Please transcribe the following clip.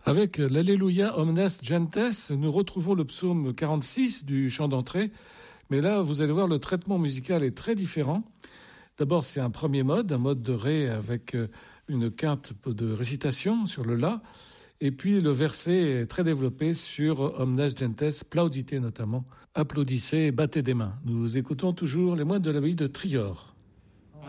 Avec l'Alléluia Omnes Gentes, nous retrouvons le psaume 46 du chant d'entrée. Mais là, vous allez voir, le traitement musical est très différent. D'abord, c'est un premier mode, un mode de Ré avec une quinte de récitation sur le La. Et puis, le verset est très développé sur Omnes Gentes, plaudite notamment. Applaudissez et battez des mains. Nous écoutons toujours les moines de l'abbaye de Trior.